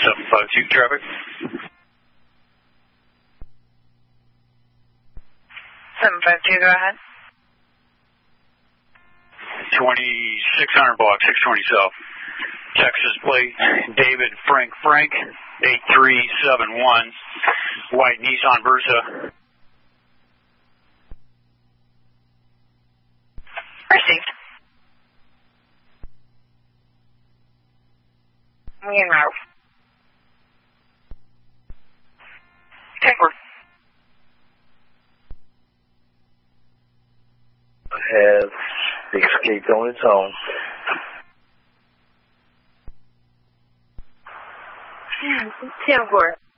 752 traffic. 752, go ahead. 2600 block, 620 South. Texas plate, David Frank 8371, white Nissan Versa. Received. We en route. Take word. Has escaped on its own. Take word.